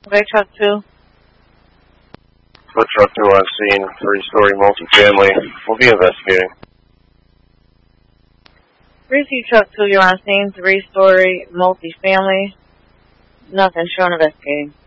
Okay, truck 2. Foot truck 2 on scene, 3-story multifamily. We'll be investigating. Receive truck 2, you're on scene, 3-story multifamily. Nothing, showing investigating.